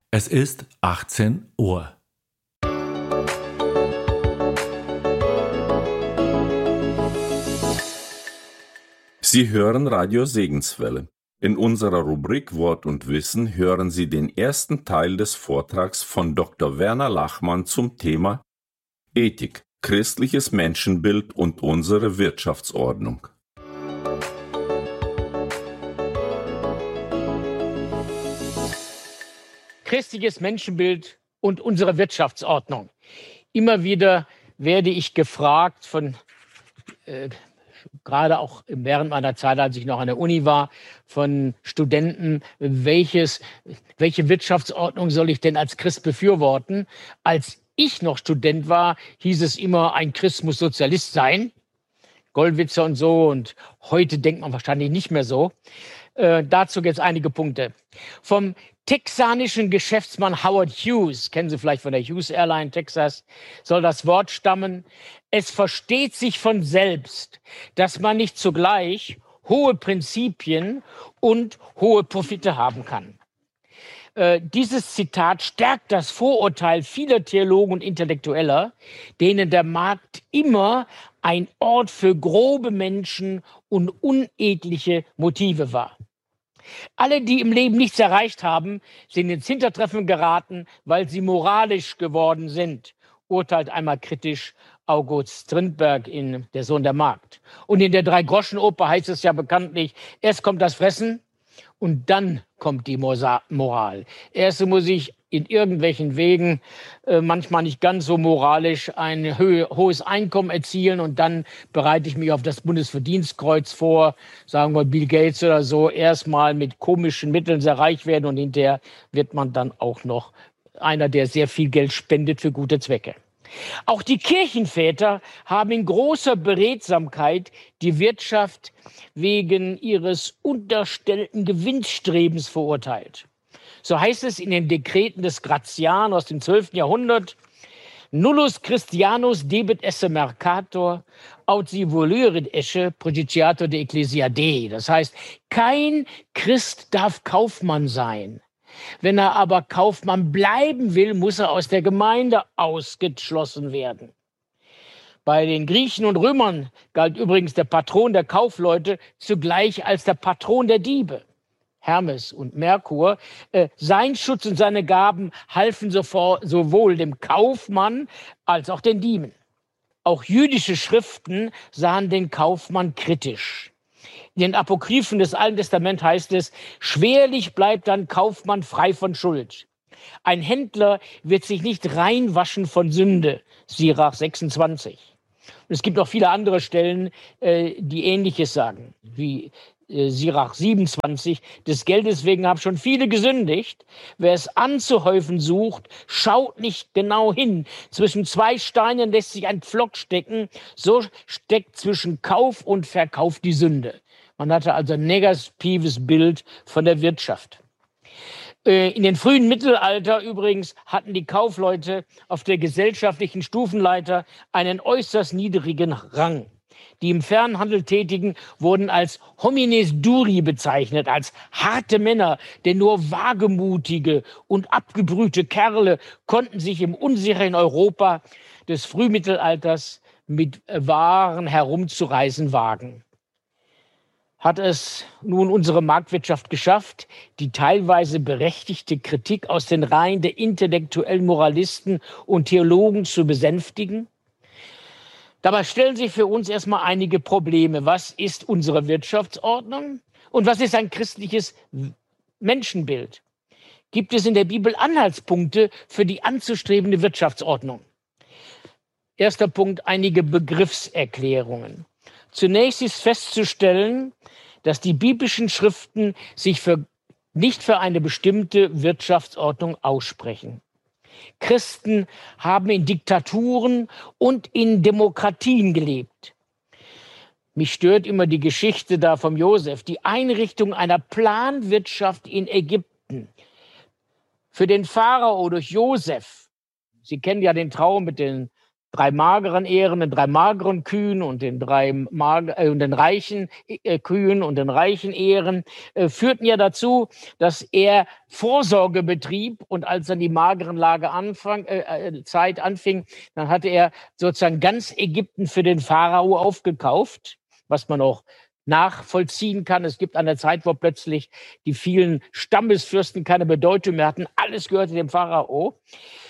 Es ist 18 Uhr. Sie hören Radio Segenswelle. In unserer Rubrik Wort und Wissen hören Sie den ersten Teil des Vortrags von Dr. Werner Lachmann zum Thema Ethik, christliches Menschenbild und unsere Wirtschaftsordnung. Christliches Menschenbild und unsere Wirtschaftsordnung. Immer wieder werde ich gefragt gerade auch während meiner Zeit, als ich noch an der Uni war, von Studenten, welche Wirtschaftsordnung soll ich denn als Christ befürworten? Als ich noch Student war, hieß es immer, ein Christ muss Sozialist sein. Gollwitzer und so. Und heute denkt man wahrscheinlich nicht mehr so. Dazu jetzt einige Punkte. Vom texanischen Geschäftsmann Howard Hughes, kennen Sie vielleicht von der Hughes Airline Texas, soll das Wort stammen: Es versteht sich von selbst, dass man nicht zugleich hohe Prinzipien und hohe Profite haben kann. Dieses Zitat stärkt das Vorurteil vieler Theologen und Intellektueller, denen der Markt immer ein Ort für grobe Menschen und unedliche Motive war. Alle, die im Leben nichts erreicht haben, sind ins Hintertreffen geraten, weil sie moralisch geworden sind, urteilt einmal kritisch August Strindberg in Der Sohn der Magd. Und in der Drei-Groschen-Oper heißt es ja bekanntlich, erst kommt das Fressen und dann kommt die Moral. Erst muss ich in irgendwelchen Wegen, manchmal nicht ganz so moralisch, ein hohes Einkommen erzielen und dann bereite ich mich auf das Bundesverdienstkreuz vor, sagen wir Bill Gates oder so, erstmal mit komischen Mitteln sehr reich werden und hinterher wird man dann auch noch einer, der sehr viel Geld spendet für gute Zwecke. Auch die Kirchenväter haben in großer Beredsamkeit die Wirtschaft wegen ihres unterstellten Gewinnstrebens verurteilt. So heißt es in den Dekreten des Gratian aus dem 12. Jahrhundert: Nullus Christianus debet esse mercator, aut si voluerit esse projiciator de ecclesia Dei. Das heißt, kein Christ darf Kaufmann sein. Wenn er aber Kaufmann bleiben will, muss er aus der Gemeinde ausgeschlossen werden. Bei den Griechen und Römern galt übrigens der Patron der Kaufleute zugleich als der Patron der Diebe. Hermes und Merkur, sein Schutz und seine Gaben halfen sowohl dem Kaufmann als auch den Dieben. Auch jüdische Schriften sahen den Kaufmann kritisch. In den Apokryphen des Alten Testaments heißt es: Schwerlich bleibt ein Kaufmann frei von Schuld. Ein Händler wird sich nicht reinwaschen von Sünde. Sirach 26. Und es gibt noch viele andere Stellen, die Ähnliches sagen, wie Sirach 27. Des Geldes wegen haben schon viele gesündigt. Wer es anzuhäufen sucht, schaut nicht genau hin. Zwischen zwei Steinen lässt sich ein Pflock stecken. So steckt zwischen Kauf und Verkauf die Sünde. Man hatte also ein negatives Bild von der Wirtschaft. In den frühen Mittelalter übrigens hatten die Kaufleute auf der gesellschaftlichen Stufenleiter einen äußerst niedrigen Rang. Die im Fernhandel Tätigen wurden als homines duri bezeichnet, als harte Männer, denn nur wagemutige und abgebrühte Kerle konnten sich im unsicheren Europa des Frühmittelalters mit Waren herumzureisen wagen. Hat es nun unsere Marktwirtschaft geschafft, die teilweise berechtigte Kritik aus den Reihen der intellektuellen Moralisten und Theologen zu besänftigen? Dabei stellen sich für uns erstmal einige Probleme. Was ist unsere Wirtschaftsordnung und was ist ein christliches Menschenbild? Gibt es in der Bibel Anhaltspunkte für die anzustrebende Wirtschaftsordnung? Erster Punkt: einige Begriffserklärungen. Zunächst ist festzustellen, dass die biblischen Schriften sich nicht für eine bestimmte Wirtschaftsordnung aussprechen. Christen haben in Diktaturen und in Demokratien gelebt. Mich stört immer die Geschichte da vom Josef, die Einrichtung einer Planwirtschaft in Ägypten. Für den Pharao durch Josef, Sie kennen ja den Traum mit den drei mageren Ehren, den drei mageren Kühen und den und den reichen Kühen und den reichen Ehren, führten ja dazu, dass er Vorsorge betrieb. Und als dann die mageren Zeit anfing, dann hatte er sozusagen ganz Ägypten für den Pharao aufgekauft, was man auch nachvollziehen kann. Es gibt eine Zeit, wo plötzlich die vielen Stammesfürsten keine Bedeutung mehr hatten. Alles gehörte dem Pharao.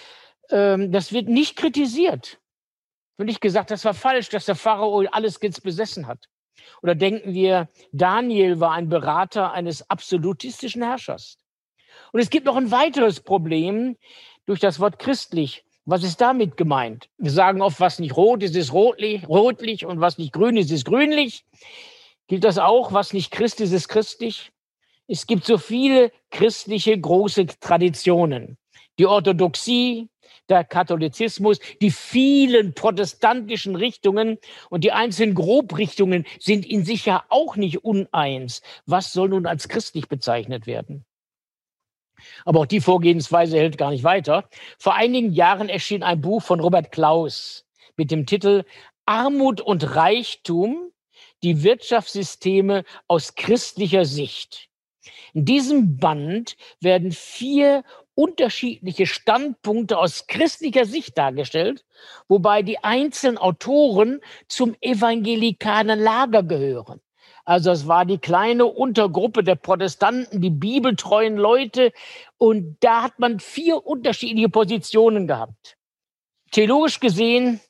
Das wird nicht kritisiert. Wird nicht gesagt, das war falsch, dass der Pharao alles jetzt besessen hat. Oder denken wir, Daniel war ein Berater eines absolutistischen Herrschers. Und es gibt noch ein weiteres Problem durch das Wort christlich. Was ist damit gemeint? Wir sagen oft, was nicht rot ist, ist rotlich und was nicht grün ist, ist grünlich. Gilt das auch, was nicht Christ ist, ist christlich? Es gibt so viele christliche große Traditionen. Die Orthodoxie, der Katholizismus, die vielen protestantischen Richtungen und die einzelnen Grobrichtungen sind in sich ja auch nicht uneins. Was soll nun als christlich bezeichnet werden? Aber auch die Vorgehensweise hält gar nicht weiter. Vor einigen Jahren erschien ein Buch von Robert Klaus mit dem Titel Armut und Reichtum, die Wirtschaftssysteme aus christlicher Sicht. In diesem Band werden 4 unterschiedliche Standpunkte aus christlicher Sicht dargestellt, wobei die einzelnen Autoren zum evangelikalen Lager gehören. Also es war die kleine Untergruppe der Protestanten, die bibeltreuen Leute, und da hat man 4 unterschiedliche Positionen gehabt. Theologisch gesehen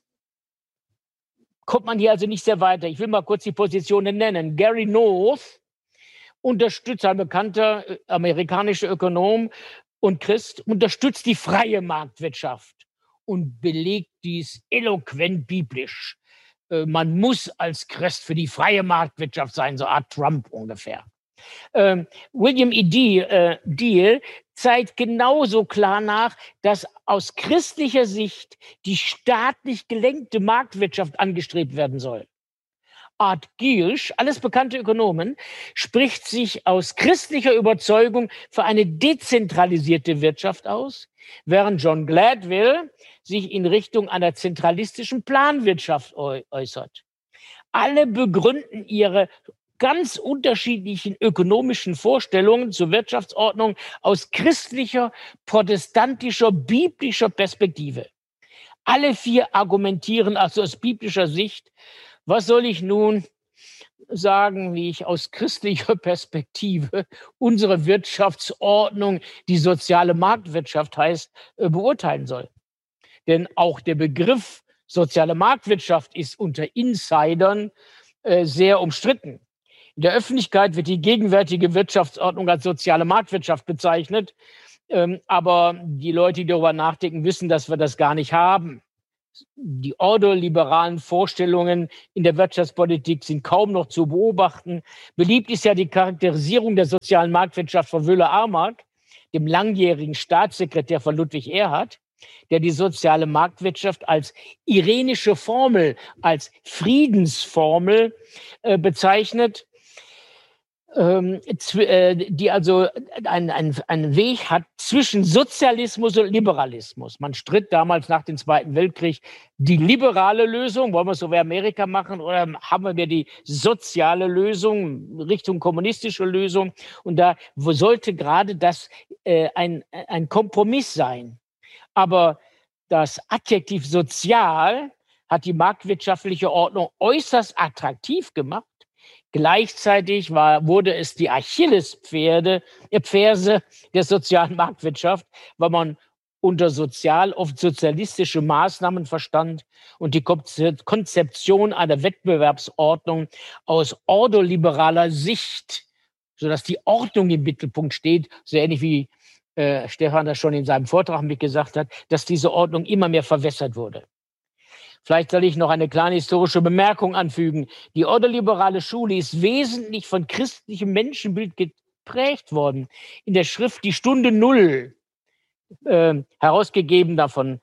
kommt man hier also nicht sehr weiter. Ich will mal kurz die Positionen nennen. Gary North unterstützt, ein bekannter amerikanischer Ökonom und Christ, unterstützt die freie Marktwirtschaft und belegt dies eloquent biblisch. Man muss als Christ für die freie Marktwirtschaft sein, so eine Art Trump ungefähr. William E. Deal zeigt genauso klar nach, dass aus christlicher Sicht die staatlich gelenkte Marktwirtschaft angestrebt werden soll. Art Giersch, alles bekannte Ökonomen, spricht sich aus christlicher Überzeugung für eine dezentralisierte Wirtschaft aus, während John Gladwell sich in Richtung einer zentralistischen Planwirtschaft äußert. Alle begründen ihre ganz unterschiedlichen ökonomischen Vorstellungen zur Wirtschaftsordnung aus christlicher, protestantischer, biblischer Perspektive. Alle 4 argumentieren also aus biblischer Sicht. Was soll ich nun sagen, wie ich aus christlicher Perspektive unsere Wirtschaftsordnung, die soziale Marktwirtschaft heißt, beurteilen soll? Denn auch der Begriff soziale Marktwirtschaft ist unter Insidern sehr umstritten. In der Öffentlichkeit wird die gegenwärtige Wirtschaftsordnung als soziale Marktwirtschaft bezeichnet. Aber die Leute, die darüber nachdenken, wissen, dass wir das gar nicht haben. Die ordoliberalen Vorstellungen in der Wirtschaftspolitik sind kaum noch zu beobachten. Beliebt ist ja die Charakterisierung der sozialen Marktwirtschaft von Wöhler-Armark, dem langjährigen Staatssekretär von Ludwig Erhard, der die soziale Marktwirtschaft als irenische Formel, als Friedensformel bezeichnet, die also einen Weg hat zwischen Sozialismus und Liberalismus. Man stritt damals nach dem Zweiten Weltkrieg die liberale Lösung, wollen wir es so wie Amerika machen, oder haben wir die soziale Lösung, Richtung kommunistische Lösung? Und da sollte gerade das ein Kompromiss sein. Aber das Adjektiv sozial hat die marktwirtschaftliche Ordnung äußerst attraktiv gemacht. Gleichzeitig wurde es die Achillesferse der sozialen Marktwirtschaft, weil man unter sozial oft sozialistische Maßnahmen verstand und die Konzeption einer Wettbewerbsordnung aus ordoliberaler Sicht, sodass die Ordnung im Mittelpunkt steht, so ähnlich wie Stefan das schon in seinem Vortrag mit gesagt hat, dass diese Ordnung immer mehr verwässert wurde. Vielleicht soll ich noch eine kleine historische Bemerkung anfügen. Die ordoliberale Schule ist wesentlich von christlichem Menschenbild geprägt worden. In der Schrift Die Stunde Null, herausgegeben davon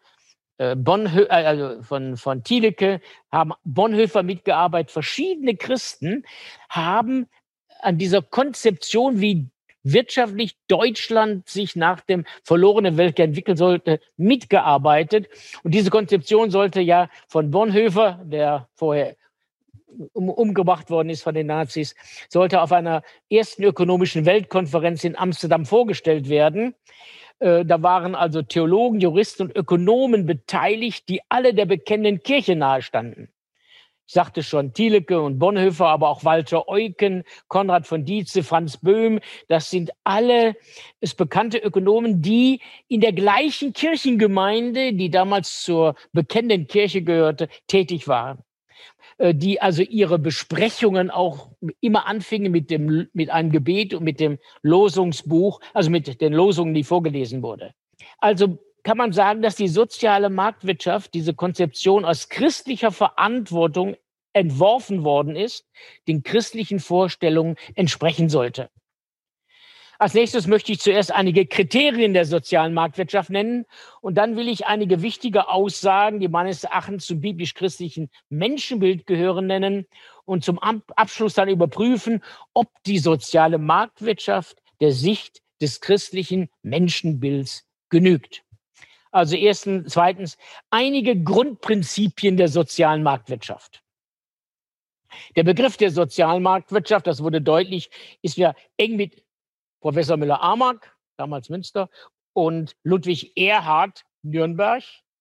von Thielicke, haben Bonhoeffer mitgearbeitet. Verschiedene Christen haben an dieser Konzeption, wie wirtschaftlich Deutschland sich nach dem verlorenen Weltkrieg entwickeln sollte, mitgearbeitet. Und diese Konzeption sollte ja von Bonhoeffer, der vorher umgebracht worden ist von den Nazis, sollte auf einer ersten ökonomischen Weltkonferenz in Amsterdam vorgestellt werden. Da waren also Theologen, Juristen und Ökonomen beteiligt, die alle der bekennenden Kirche nahestanden. Ich sagte schon, Thielecke und Bonhoeffer, aber auch Walter Eucken, Konrad von Dietze, Franz Böhm, das sind alle bekannte Ökonomen, die in der gleichen Kirchengemeinde, die damals zur bekennenden Kirche gehörte, tätig waren. Die also ihre Besprechungen auch immer anfingen mit einem Gebet und mit dem Losungsbuch, also mit den Losungen, die vorgelesen wurde. Also kann man sagen, dass die soziale Marktwirtschaft, diese Konzeption aus christlicher Verantwortung entworfen worden ist, den christlichen Vorstellungen entsprechen sollte. Als nächstes möchte ich zuerst einige Kriterien der sozialen Marktwirtschaft nennen und dann will ich einige wichtige Aussagen, die meines Erachtens zum biblisch-christlichen Menschenbild gehören, nennen und zum Abschluss dann überprüfen, ob die soziale Marktwirtschaft der Sicht des christlichen Menschenbilds genügt. Also zweitens, einige Grundprinzipien der sozialen Marktwirtschaft. Der Begriff der sozialen Marktwirtschaft, das wurde deutlich, ist ja eng mit Professor Müller-Amack, damals Münster, und Ludwig Erhard, Nürnberg,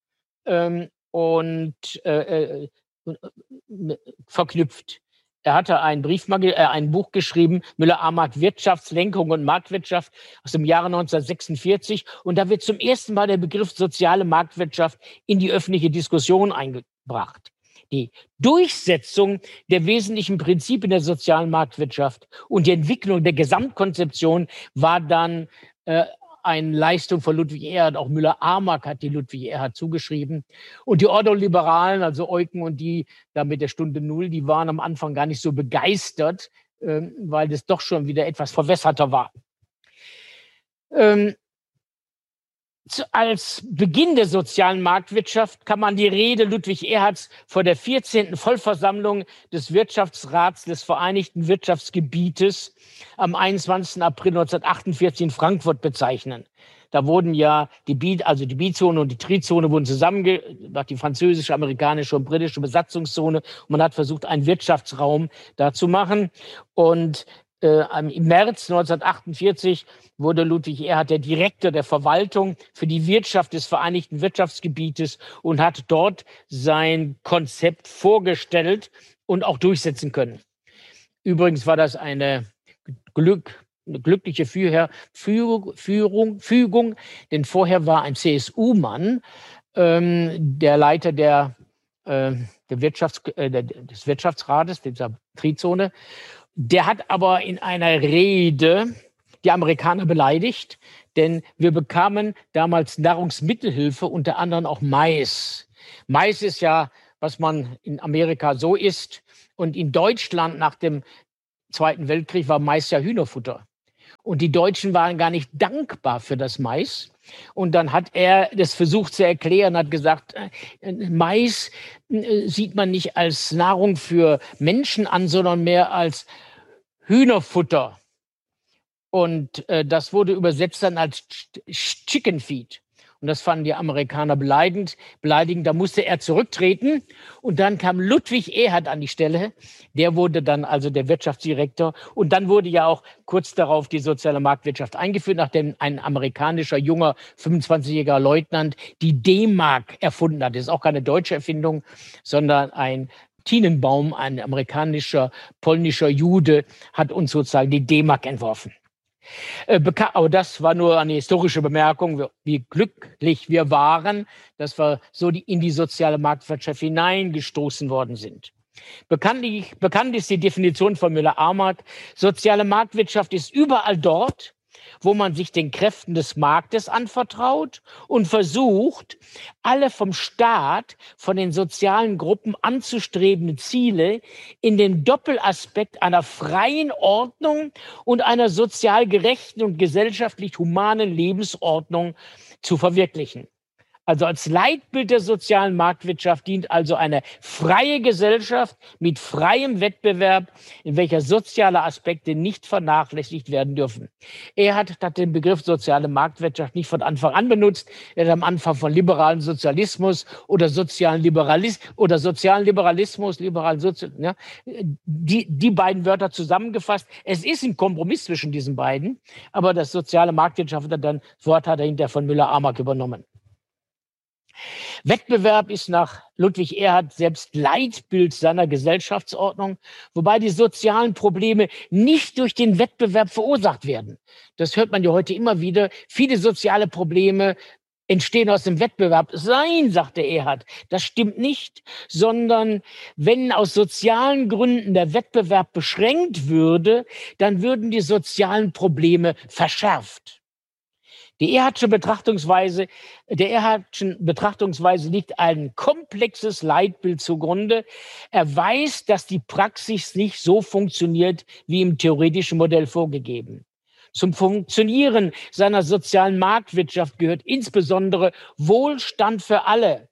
verknüpft. Er hatte ein Buch geschrieben, Müller-Amack Wirtschaftslenkung und Marktwirtschaft aus dem Jahre 1946. Und da wird zum ersten Mal der Begriff soziale Marktwirtschaft in die öffentliche Diskussion eingebracht. Die Durchsetzung der wesentlichen Prinzipien der sozialen Marktwirtschaft und die Entwicklung der Gesamtkonzeption war dann eine Leistung von Ludwig Erhard. Auch Müller-Amack hat die Ludwig Erhard zugeschrieben. Und die Ordoliberalen, also Eucken und die da mit der Stunde Null, die waren am Anfang gar nicht so begeistert, weil das doch schon wieder etwas verwässerter war. Als Beginn der sozialen Marktwirtschaft kann man die Rede Ludwig Erhards vor der 14. Vollversammlung des Wirtschaftsrats des Vereinigten Wirtschaftsgebietes am 21. April 1948 in Frankfurt bezeichnen. Da wurden ja die Bizone und die Trizone wurden zusammengemacht, die französische, amerikanische und britische Besatzungszone. Und man hat versucht, einen Wirtschaftsraum da zu machen. Und im März 1948 wurde Ludwig Erhard der Direktor der Verwaltung für die Wirtschaft des Vereinigten Wirtschaftsgebietes und hat dort sein Konzept vorgestellt und auch durchsetzen können. Übrigens war das eine glückliche Fügung, denn vorher war ein CSU-Mann der Leiter des Wirtschaftsrates, dieser Trizone. Der hat aber in einer Rede die Amerikaner beleidigt, denn wir bekamen damals Nahrungsmittelhilfe, unter anderem auch Mais. Mais ist ja, was man in Amerika so isst. Und in Deutschland nach dem Zweiten Weltkrieg war Mais ja Hühnerfutter. Und die Deutschen waren gar nicht dankbar für das Mais. Und dann hat er das versucht zu erklären, hat gesagt, Mais sieht man nicht als Nahrung für Menschen an, sondern mehr als Hühnerfutter. Und das wurde übersetzt dann als Chicken Feed. Und das fanden die Amerikaner beleidigend. Da musste er zurücktreten. Und dann kam Ludwig Erhard an die Stelle. Der wurde dann also der Wirtschaftsdirektor. Und dann wurde ja auch kurz darauf die soziale Marktwirtschaft eingeführt, nachdem ein amerikanischer junger 25-jähriger Leutnant die D-Mark erfunden hat. Das ist auch keine deutsche Erfindung, sondern ein Tinenbaum, ein amerikanischer, polnischer Jude, hat uns sozusagen die D-Mark entworfen. Aber das war nur eine historische Bemerkung, wie glücklich wir waren, dass wir so in die soziale Marktwirtschaft hineingestoßen worden sind. Bekannt ist die Definition von Müller-Amack. Soziale Marktwirtschaft ist überall dort, wo man sich den Kräften des Marktes anvertraut und versucht, alle vom Staat, von den sozialen Gruppen anzustrebenden Ziele in den Doppelaspekt einer freien Ordnung und einer sozial gerechten und gesellschaftlich humanen Lebensordnung zu verwirklichen. Also als Leitbild der sozialen Marktwirtschaft dient also eine freie Gesellschaft mit freiem Wettbewerb, in welcher soziale Aspekte nicht vernachlässigt werden dürfen. Erhard hat den Begriff soziale Marktwirtschaft nicht von Anfang an benutzt. Er hat am Anfang von liberalen Sozialismus oder sozialen Liberalismus, die beiden Wörter zusammengefasst. Es ist ein Kompromiss zwischen diesen beiden, aber das soziale Marktwirtschaft hat dann das Wort hat er hinterher von Müller-Amack übernommen. Wettbewerb ist nach Ludwig Erhard selbst Leitbild seiner Gesellschaftsordnung, wobei die sozialen Probleme nicht durch den Wettbewerb verursacht werden. Das hört man ja heute immer wieder. Viele soziale Probleme entstehen aus dem Wettbewerb. Nein, sagte Erhard, das stimmt nicht, sondern wenn aus sozialen Gründen der Wettbewerb beschränkt würde, dann würden die sozialen Probleme verschärft. Der Erhardtschen Betrachtungsweise liegt ein komplexes Leitbild zugrunde. Er weiß, dass die Praxis nicht so funktioniert, wie im theoretischen Modell vorgegeben. Zum Funktionieren seiner sozialen Marktwirtschaft gehört insbesondere Wohlstand für alle.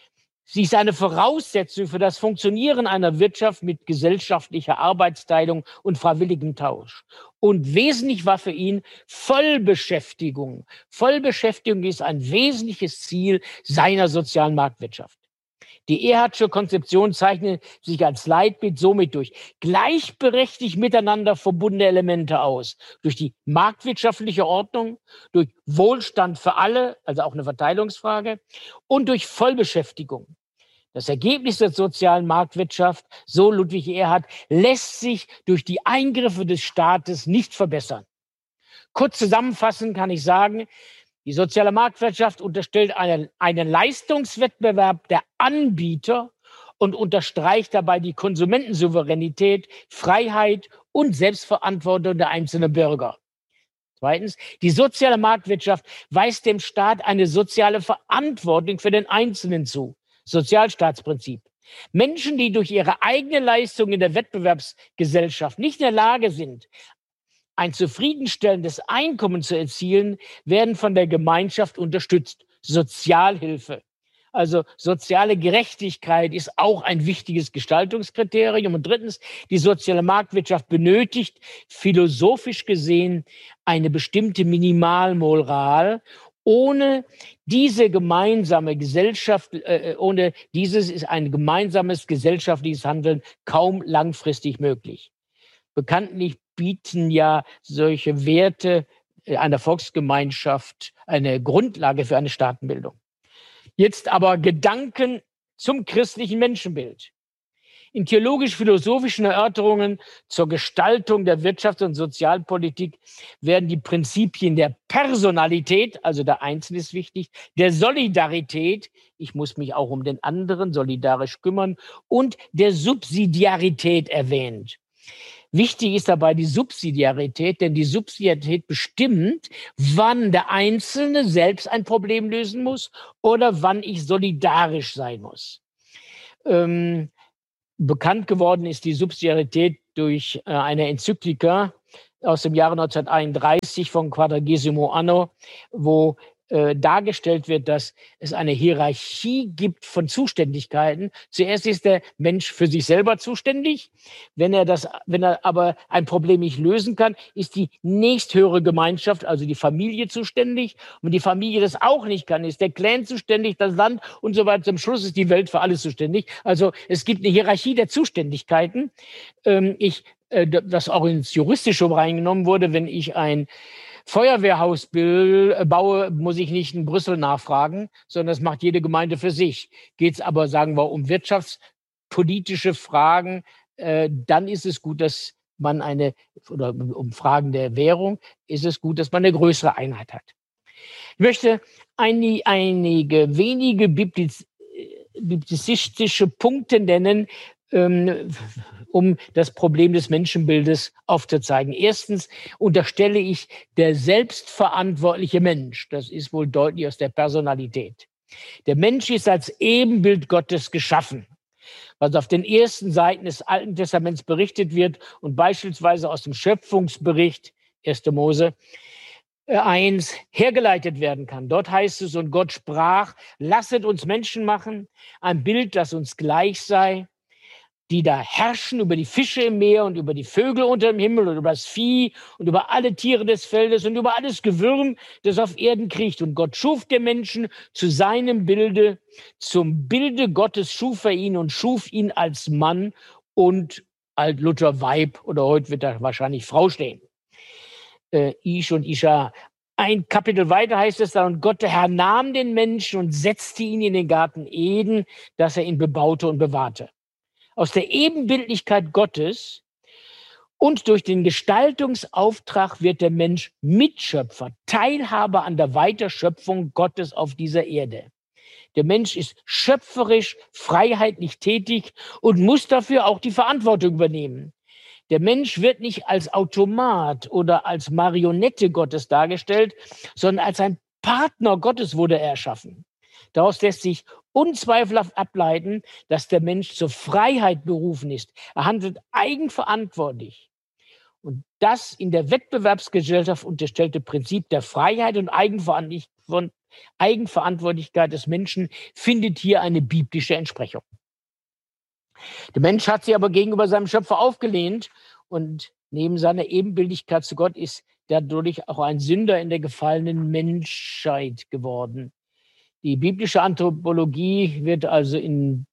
Sie ist eine Voraussetzung für das Funktionieren einer Wirtschaft mit gesellschaftlicher Arbeitsteilung und freiwilligem Tausch. Und wesentlich war für ihn Vollbeschäftigung. Vollbeschäftigung ist ein wesentliches Ziel seiner sozialen Marktwirtschaft. Die Erhardsche Konzeption zeichnet sich als Leitbild somit durch gleichberechtigt miteinander verbundene Elemente aus. Durch die marktwirtschaftliche Ordnung, durch Wohlstand für alle, also auch eine Verteilungsfrage, und durch Vollbeschäftigung. Das Ergebnis der sozialen Marktwirtschaft, so Ludwig Erhard, lässt sich durch die Eingriffe des Staates nicht verbessern. Kurz zusammenfassend kann ich sagen, die soziale Marktwirtschaft unterstellt einen Leistungswettbewerb der Anbieter und unterstreicht dabei die Konsumentensouveränität, Freiheit und Selbstverantwortung der einzelnen Bürger. Zweitens, die soziale Marktwirtschaft weist dem Staat eine soziale Verantwortung für den Einzelnen zu. Sozialstaatsprinzip. Menschen, die durch ihre eigene Leistung in der Wettbewerbsgesellschaft nicht in der Lage sind, ein zufriedenstellendes Einkommen zu erzielen, werden von der Gemeinschaft unterstützt. Sozialhilfe. Also soziale Gerechtigkeit ist auch ein wichtiges Gestaltungskriterium. Und drittens, die soziale Marktwirtschaft benötigt philosophisch gesehen eine bestimmte Minimalmoral. Ohne diese gemeinsame Gesellschaft, ohne dieses ist ein gemeinsames gesellschaftliches Handeln kaum langfristig möglich. Bekanntlich bieten ja solche Werte einer Volksgemeinschaft eine Grundlage für eine Staatenbildung. Jetzt aber Gedanken zum christlichen Menschenbild. In theologisch-philosophischen Erörterungen zur Gestaltung der Wirtschafts- und Sozialpolitik werden die Prinzipien der Personalität, also der Einzelne ist wichtig, der Solidarität, ich muss mich auch um den anderen solidarisch kümmern, und der Subsidiarität erwähnt. Wichtig ist dabei die Subsidiarität, denn die Subsidiarität bestimmt, wann der Einzelne selbst ein Problem lösen muss oder wann ich solidarisch sein muss. Bekannt geworden ist die Subsidiarität durch eine Enzyklika aus dem Jahre 1931 von Quadragesimo Anno, wo dargestellt wird, dass es eine Hierarchie gibt von Zuständigkeiten. Zuerst ist der Mensch für sich selber zuständig. Wenn er aber ein Problem nicht lösen kann, ist die nächsthöhere Gemeinschaft, also die Familie, zuständig. Und wenn die Familie das auch nicht kann, ist der Clan zuständig, das Land und so weiter. Zum Schluss ist die Welt für alles zuständig. Also es gibt eine Hierarchie der Zuständigkeiten. Das auch ins Juristische reingenommen wurde, wenn ich ein Feuerwehrhaus baue, muss ich nicht in Brüssel nachfragen, sondern das macht jede Gemeinde für sich. Geht es aber, sagen wir, um wirtschaftspolitische Fragen, dann ist es gut, dass man oder um Fragen der Währung, ist es gut, dass man eine größere Einheit hat. Ich möchte einige wenige biblizistische Punkte nennen, um das Problem des Menschenbildes aufzuzeigen. Erstens unterstelle ich der selbstverantwortliche Mensch. Das ist wohl deutlich aus der Personalität. Der Mensch ist als Ebenbild Gottes geschaffen, was auf den ersten Seiten des Alten Testaments berichtet wird und beispielsweise aus dem Schöpfungsbericht 1. Mose 1 hergeleitet werden kann. Dort heißt es, und Gott sprach, lasset uns Menschen machen, ein Bild, das uns gleich sei, die da herrschen über die Fische im Meer und über die Vögel unter dem Himmel und über das Vieh und über alle Tiere des Feldes und über alles Gewürm, das auf Erden kriecht. Und Gott schuf den Menschen zu seinem Bilde, zum Bilde Gottes schuf er ihn und schuf ihn als Mann und als Luther Weib, oder heute wird da wahrscheinlich Frau stehen. Ish und Isha. Ein Kapitel weiter heißt es da, und Gott, der Herr, nahm den Menschen und setzte ihn in den Garten Eden, dass er ihn bebaute und bewahrte. Aus der Ebenbildlichkeit Gottes und durch den Gestaltungsauftrag wird der Mensch Mitschöpfer, Teilhaber an der Weiterschöpfung Gottes auf dieser Erde. Der Mensch ist schöpferisch, freiheitlich tätig und muss dafür auch die Verantwortung übernehmen. Der Mensch wird nicht als Automat oder als Marionette Gottes dargestellt, sondern als ein Partner Gottes wurde er erschaffen. Daraus lässt sich unzweifelhaft ableiten, dass der Mensch zur Freiheit berufen ist. Er handelt eigenverantwortlich. Und das in der Wettbewerbsgesellschaft unterstellte Prinzip der Freiheit und Eigenverantwortlichkeit des Menschen findet hier eine biblische Entsprechung. Der Mensch hat sich aber gegenüber seinem Schöpfer aufgelehnt und neben seiner Ebenbildlichkeit zu Gott ist dadurch auch ein Sünder in der gefallenen Menschheit geworden. Die biblische Anthropologie wird also im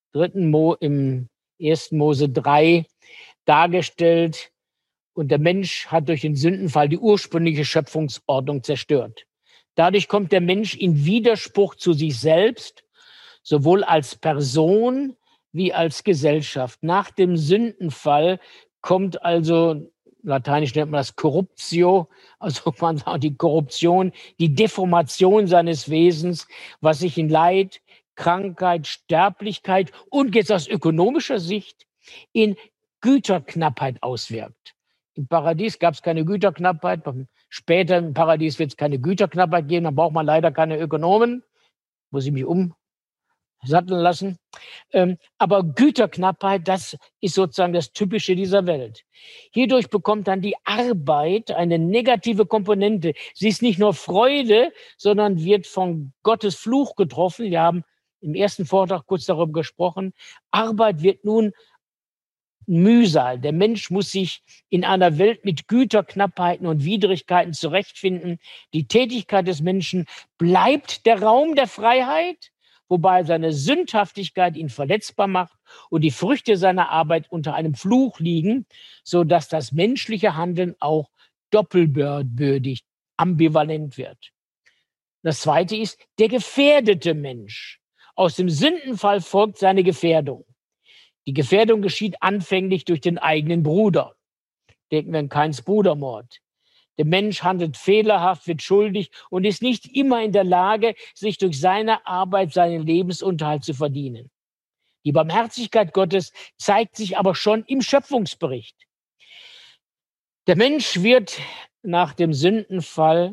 1. Mose 3 dargestellt und der Mensch hat durch den Sündenfall die ursprüngliche Schöpfungsordnung zerstört. Dadurch kommt der Mensch in Widerspruch zu sich selbst, sowohl als Person wie als Gesellschaft. Nach dem Sündenfall kommt also, lateinisch nennt man das Corruptio, also man sagt die Korruption, die Deformation seines Wesens, was sich in Leid, Krankheit, Sterblichkeit und jetzt aus ökonomischer Sicht in Güterknappheit auswirkt. Im Paradies gab es keine Güterknappheit, später im Paradies wird es keine Güterknappheit geben, dann braucht man leider keine Ökonomen, muss ich mich satteln lassen. Aber Güterknappheit, das ist sozusagen das Typische dieser Welt. Hierdurch bekommt dann die Arbeit eine negative Komponente. Sie ist nicht nur Freude, sondern wird von Gottes Fluch getroffen. Wir haben im ersten Vortrag kurz darüber gesprochen. Arbeit wird nun Mühsal. Der Mensch muss sich in einer Welt mit Güterknappheiten und Widrigkeiten zurechtfinden. Die Tätigkeit des Menschen bleibt der Raum der Freiheit, wobei seine Sündhaftigkeit ihn verletzbar macht und die Früchte seiner Arbeit unter einem Fluch liegen, sodass das menschliche Handeln auch doppelbödig, ambivalent wird. Das Zweite ist der gefährdete Mensch. Aus dem Sündenfall folgt seine Gefährdung. Die Gefährdung geschieht anfänglich durch den eigenen Bruder. Denken wir an Kains Brudermord. Der Mensch handelt fehlerhaft, wird schuldig und ist nicht immer in der Lage, sich durch seine Arbeit seinen Lebensunterhalt zu verdienen. Die Barmherzigkeit Gottes zeigt sich aber schon im Schöpfungsbericht. Der Mensch wird nach dem Sündenfall,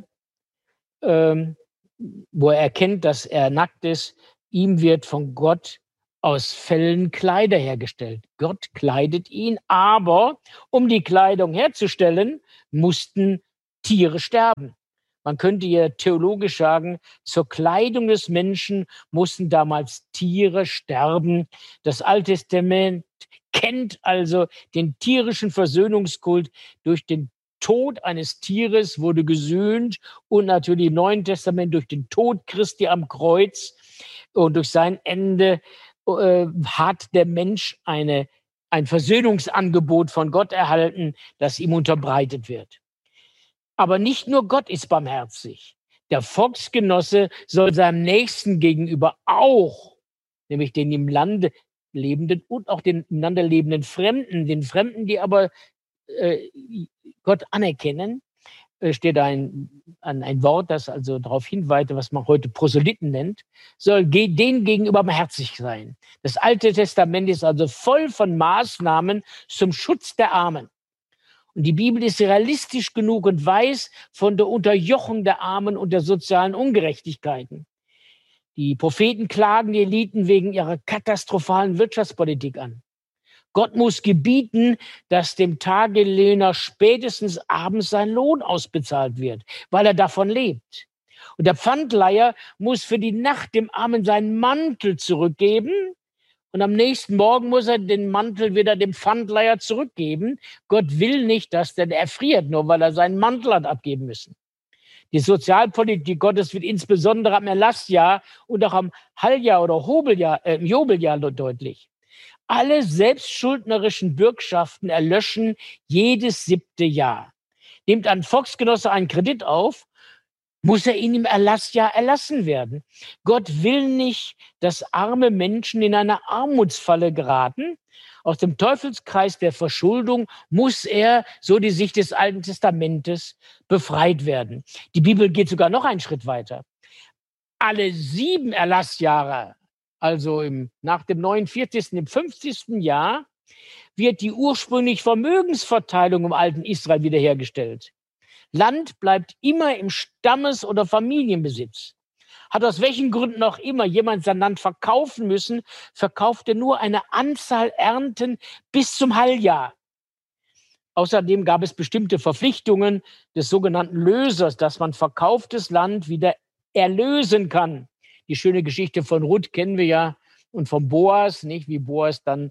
wo er erkennt, dass er nackt ist, ihm wird von Gott aus Fellen Kleider hergestellt. Gott kleidet ihn, aber um die Kleidung herzustellen, mussten Tiere sterben. Man könnte ja theologisch sagen, zur Kleidung des Menschen mussten damals Tiere sterben. Das Alte Testament kennt also den tierischen Versöhnungskult. Durch den Tod eines Tieres wurde gesühnt und natürlich im Neuen Testament durch den Tod Christi am Kreuz und durch sein Ende hat der Mensch ein Versöhnungsangebot von Gott erhalten, das ihm unterbreitet wird. Aber nicht nur Gott ist barmherzig. Der Volksgenosse soll seinem Nächsten gegenüber auch, nämlich den im Lande lebenden und auch den im Lande lebenden Fremden, den Fremden, die aber Gott anerkennen, steht ein Wort, das also darauf hinweist, was man heute Proselyten nennt, soll denen gegenüber barmherzig sein. Das Alte Testament ist also voll von Maßnahmen zum Schutz der Armen. Und die Bibel ist realistisch genug und weiß von der Unterjochung der Armen und der sozialen Ungerechtigkeiten. Die Propheten klagen die Eliten wegen ihrer katastrophalen Wirtschaftspolitik an. Gott muss gebieten, dass dem Tagelöhner spätestens abends sein Lohn ausbezahlt wird, weil er davon lebt. Und der Pfandleiher muss für die Nacht dem Armen seinen Mantel zurückgeben. Und am nächsten Morgen muss er den Mantel wieder dem Pfandleiher zurückgeben. Gott will nicht, dass der erfriert, nur weil er seinen Mantel hat abgeben müssen. Die Sozialpolitik Gottes wird insbesondere am Erlassjahr und auch am Halljahr oder Jobeljahr deutlich. Alle selbstschuldnerischen Bürgschaften erlöschen jedes 7. Jahr. Nimmt ein Volksgenosse einen Kredit auf, muss er ihn im Erlassjahr erlassen werden. Gott will nicht, dass arme Menschen in eine Armutsfalle geraten. Aus dem Teufelskreis der Verschuldung muss er, so die Sicht des Alten Testamentes, befreit werden. Die Bibel geht sogar noch einen Schritt weiter. Alle 7 Erlassjahre, also nach dem 49., im 50. Jahr, wird die ursprüngliche Vermögensverteilung im alten Israel wiederhergestellt. Land bleibt immer im Stammes- oder Familienbesitz. Hat aus welchen Gründen auch immer jemand sein Land verkaufen müssen, verkaufte nur eine Anzahl Ernten bis zum Halljahr. Außerdem gab es bestimmte Verpflichtungen des sogenannten Lösers, dass man verkauftes Land wieder erlösen kann. Die schöne Geschichte von Ruth kennen wir ja und von Boas, nicht? Wie Boas dann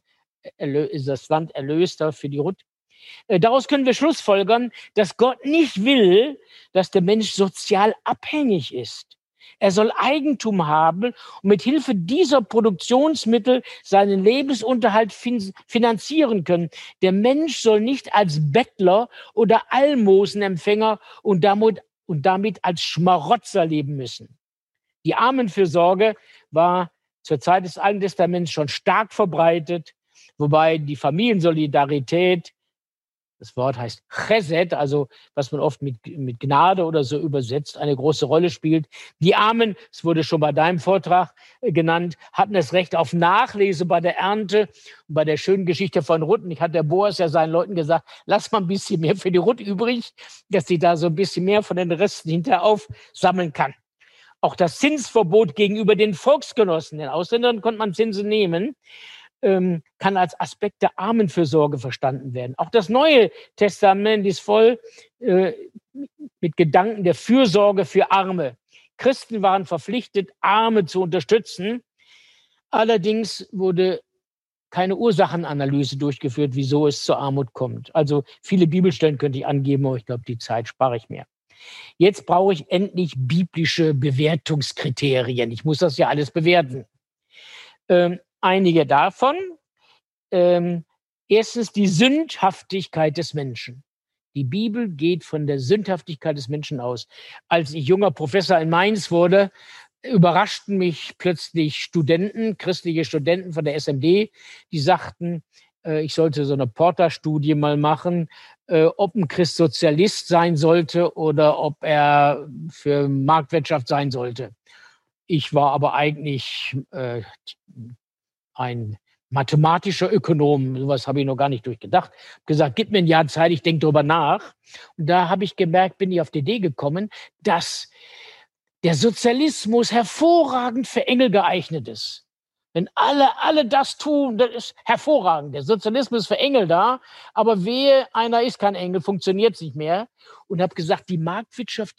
das Land erlöst für die Ruth. Daraus können wir schlussfolgern, dass Gott nicht will, dass der Mensch sozial abhängig ist. Er soll Eigentum haben und mit Hilfe dieser Produktionsmittel seinen Lebensunterhalt finanzieren können. Der Mensch soll nicht als Bettler oder Almosenempfänger und damit als Schmarotzer leben müssen. Die Armenfürsorge war zur Zeit des Alten Testaments schon stark verbreitet, wobei die Familiensolidarität, das Wort heißt Chesed, also was man oft mit Gnade oder so übersetzt, eine große Rolle spielt. Die Armen, es wurde schon bei deinem Vortrag genannt, hatten das Recht auf Nachlese bei der Ernte. Und bei der schönen Geschichte von Ruth, hat der Boas ja seinen Leuten gesagt, lass mal ein bisschen mehr für die Ruth übrig, dass sie da so ein bisschen mehr von den Resten hinterher aufsammeln kann. Auch das Zinsverbot gegenüber den Volksgenossen, den Ausländern konnte man Zinsen nehmen, kann als Aspekt der Armenfürsorge verstanden werden. Auch das Neue Testament ist voll mit Gedanken der Fürsorge für Arme. Christen waren verpflichtet, Arme zu unterstützen. Allerdings wurde keine Ursachenanalyse durchgeführt, wieso es zur Armut kommt. Also viele Bibelstellen könnte ich angeben, aber ich glaube, die Zeit spare ich mir. Jetzt brauche ich endlich biblische Bewertungskriterien. Ich muss das ja alles bewerten. Einige davon. Erstens die Sündhaftigkeit des Menschen. Die Bibel geht von der Sündhaftigkeit des Menschen aus. Als ich junger Professor in Mainz wurde, überraschten mich plötzlich Studenten, christliche Studenten von der SMD, die sagten, ich sollte so eine Porter-Studie mal machen, ob ein Christ Sozialist sein sollte oder ob er für Marktwirtschaft sein sollte. Ich war aber eigentlich ein mathematischer Ökonom, sowas habe ich noch gar nicht durchgedacht. Hab gesagt, gib mir ein Jahr Zeit, ich denke darüber nach. Und da habe ich gemerkt, bin ich auf die Idee gekommen, dass der Sozialismus hervorragend für Engel geeignet ist. Wenn alle das tun, das ist hervorragend. Der Sozialismus ist für Engel da, aber wehe, einer ist kein Engel, funktioniert es nicht mehr. Und habe gesagt, die Marktwirtschaft,